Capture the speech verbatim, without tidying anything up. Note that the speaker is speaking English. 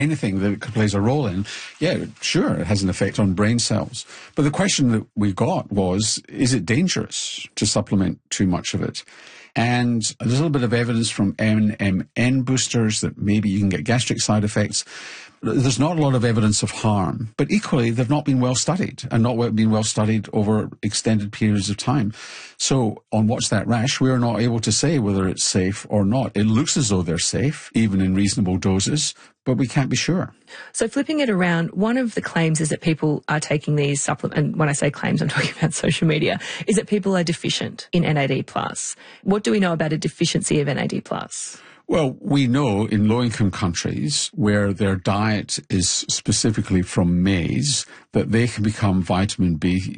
anything that it plays a role in, yeah, sure, it has an effect on brain cells. But the question that we got was, is it dangerous to supplement too much of it? And there's a little bit of evidence from N M N boosters that maybe you can get gastric side effects. There's not a lot of evidence of harm, but equally they've not been well studied and not been well studied over extended periods of time. So on Watch That Rash, we're not able to say whether it's safe or not. It looks as though they're safe, even in reasonable doses, but we can't be sure. So flipping it around, one of the claims is that people are taking these supplements, and when I say claims, I'm talking about social media, is that people are deficient in N A D plus. What do we know about a deficiency of N A D plus? Well, we know in low-income countries where their diet is specifically from maize that they can become vitamin B